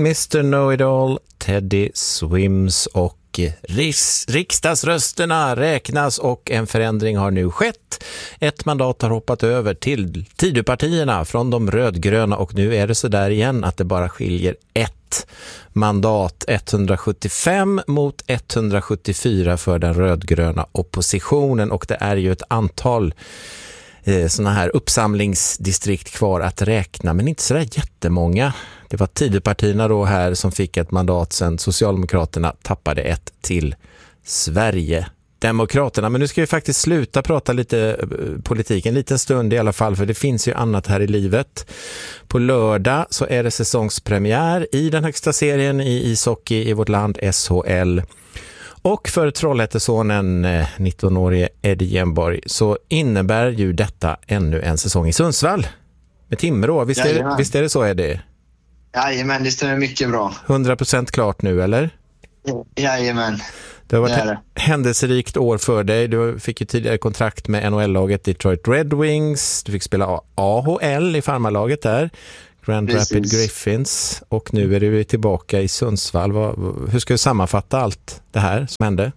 Mr. Know-It-All, Teddy Swims och riksdagsrösterna räknas och en förändring har nu skett. Ett mandat har hoppat över till Tidöpartierna från de rödgröna och nu är det så där igen att det bara skiljer ett mandat, 175 mot 174 för den rödgröna oppositionen, och det är ju ett antal såna här uppsamlingsdistrikt kvar att räkna, men inte så där jättemånga. Det var Tidöpartierna då här som fick ett mandat sen Socialdemokraterna tappade ett till Sverigedemokraterna. Men nu ska vi faktiskt sluta prata lite politik en liten stund i alla fall, för det finns ju annat här i livet. På lördag så är det säsongspremiär i den högsta serien i ishockey i vårt land, SHL. Och för Trollhättesonen, 19-årige Eddie Jenborg, så innebär ju detta ännu en säsong i Sundsvall med Timrå. Visst är det så, Eddie? Jajamän, det stämmer mycket bra. 100% klart nu, eller? Jajamän. Det har varit ett händelserikt år för dig. Du fick ju tidigare kontrakt med NHL-laget Detroit Red Wings. Du fick spela AHL i farmarlaget där. Grand Rapids Griffins. Och nu är du tillbaka i Sundsvall. Hur ska du sammanfatta allt det här som hände?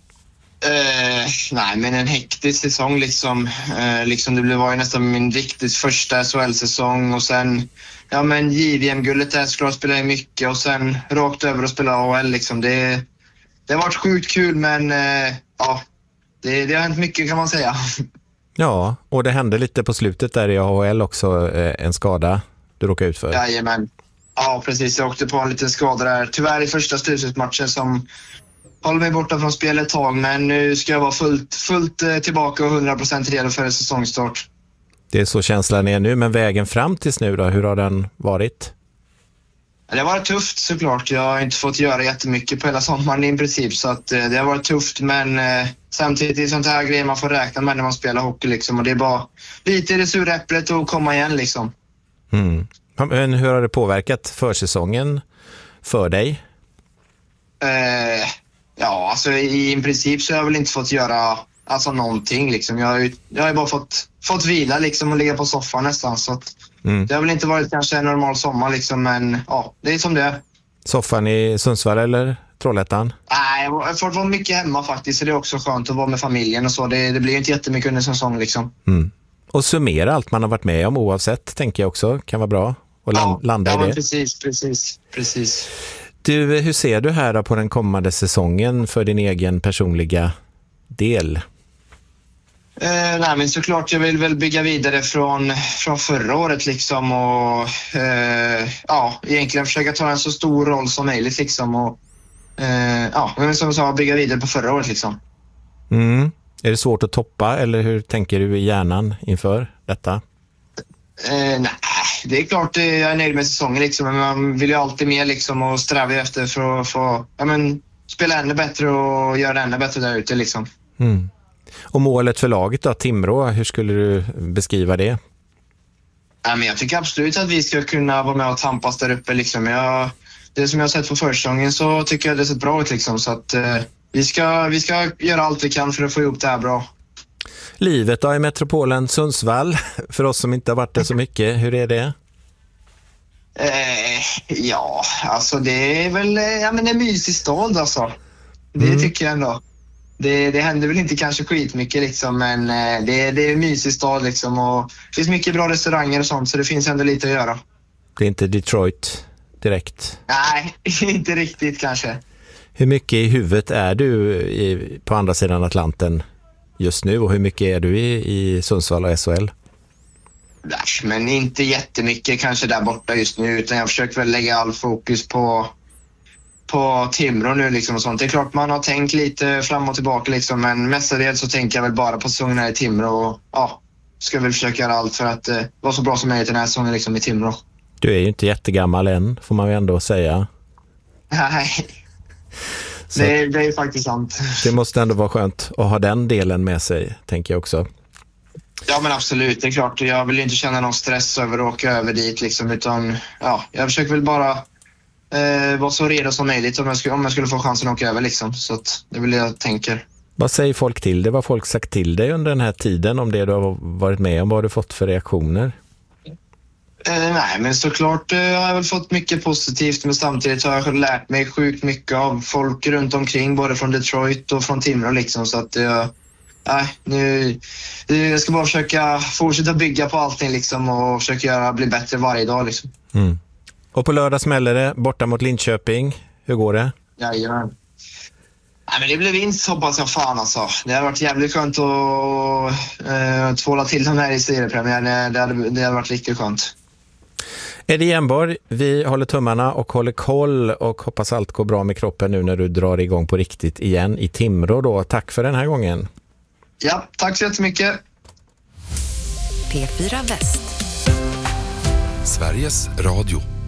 Nej, men en hektisk säsong liksom. Det var ju nästan min riktigt första SHL-säsong och sen JVM-guldet där skulle jag spela mycket och sen rakt över och spela AHL liksom. Det har varit sjukt kul, men det har hänt mycket kan man säga. Ja, och det hände lite på slutet där i AHL också, en skada du råkade ut för. Jajamän. Ja, precis. Jag åkte på en liten skada där. Tyvärr i första slutspelsmatchen som håller mig borta från spelet ett tag, men nu ska jag vara fullt tillbaka och 100% redo för en säsongstart. Det är så känslan är nu, men vägen fram tills nu då, hur har den varit? Det har varit tufft såklart. Jag har inte fått göra jättemycket på hela sommaren i princip, så att det har varit tufft, men samtidigt är det sånt här grejer man får räkna med när man spelar hockey liksom, och det är bara lite i det sura äpplet och komma igen liksom. Men hur har det påverkat försäsongen för dig? Alltså i princip så har jag väl inte fått göra någonting liksom. Jag har ju bara fått vila liksom och ligga på soffan nästan, så att det har väl inte varit kanske en normal sommar liksom, men det är som det är. Soffan i Sundsvall eller Trollhättan? Nej, jag har fått vara mycket hemma faktiskt, så det är också skönt att vara med familjen och så. Det blir ju inte jättemycket under säsong liksom. Och summera allt man har varit med om oavsett, tänker jag också kan vara bra att landa i det. Ja, precis. Du, hur ser du här då på den kommande säsongen för din egen personliga del? Nej, men såklart jag vill väl bygga vidare från förra året liksom, och egentligen försöka ta en så stor roll som möjligt liksom, och men som jag sa, bygga vidare på förra året liksom. Är det svårt att toppa, eller hur tänker du i hjärnan inför detta? Nej, det är klart jag är nöjd med säsongen liksom, men man vill ju alltid mer liksom och sträva efter för att få spela ännu bättre och göra det ännu bättre där ute liksom. Och målet för laget då, Timrå, hur skulle du beskriva det? Men jag tycker absolut att vi ska kunna vara med och tampas där uppe liksom. Det som jag har sett på försäsongen så tycker jag det ser bra ut liksom, så att vi ska göra allt vi kan för att få ihop det här bra. Livet då i metropolen Sundsvall, för oss som inte har varit där så mycket, hur är det? Det är väl en mysig stad alltså. Det tycker jag ändå. Det händer väl inte kanske skitmycket liksom, men det är en mysig stad liksom, och det finns mycket bra restauranger och sånt, så det finns ändå lite att göra. Det är inte Detroit direkt? Nej, inte riktigt kanske. Hur mycket i huvudet är du på andra sidan Atlanten just nu, och hur mycket är du i Sundsvall och SHL? Men inte jättemycket kanske där borta just nu, utan jag försöker väl lägga all fokus på Timrå nu liksom och sånt. Det är klart man har tänkt lite fram och tillbaka liksom, men mestadels så tänker jag väl bara på säsongen här i Timrå, och ska väl försöka göra allt för att vara så bra som möjligt den här säsongen liksom i Timrå. Du är ju inte jättegammal än, får man ju ändå säga. Nej, det är ju faktiskt sant. Det måste ändå vara skönt att ha den delen med sig, tänker jag också. Ja, men absolut, det är klart. Jag vill ju inte känna någon stress över att åka över dit liksom, utan jag försöker väl bara vara så redo som möjligt om jag skulle få chansen att åka över liksom, så att det är väl det jag tänker. Vad säger folk till det? Vad har folk sagt till dig under den här tiden om det du har varit med om? Vad har du fått för reaktioner? Nej, men såklart har jag väl fått mycket positivt, men samtidigt har jag lärt mig sjukt mycket av folk runt omkring, både från Detroit och från Timrå liksom, så att jag ska bara försöka fortsätta bygga på allting liksom, och försöka bli bättre varje dag liksom. Och på lördag smäller det borta mot Linköping. Hur går det? Jajamän. Nej, men det blev vinst, hoppas jag fan alltså. Det har varit jävligt skönt att tvåla till dem här i seriepremiären. Det har varit riktigt skönt. Eddie Jernborg, vi håller tummarna och håller koll och hoppas allt går bra med kroppen nu när du drar igång på riktigt igen i Timrå då. Tack för den här gången. Ja, tack så jättemycket. P4 Väst. Sveriges Radio.